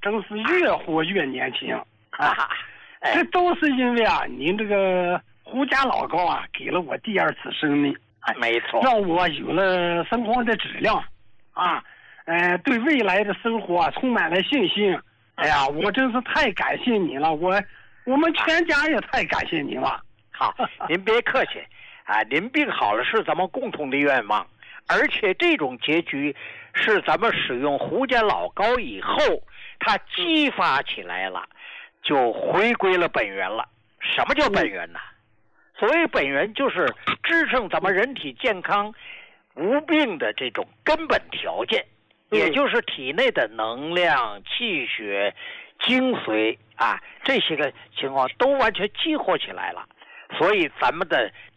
真是越活越年轻啊！这都是因为啊，您这个胡家老高啊，给了我第二次生命， 没错， 让我有了生活的质量，啊，对未来的生活啊充满了信心。哎呀，我真是太感谢您了，我们全家也太感谢您了。 好，您别客气啊，您病好了是咱们共同的愿望，而且这种结局是咱们使用胡家老高以后，它激发起来了，就回归了本源了。什么叫本源呢？所谓本源就是支撑咱们人体健康无病的这种根本条件，也就是体内的能量、气血、精髓啊，这些个情况都完全激活起来了。所以咱们的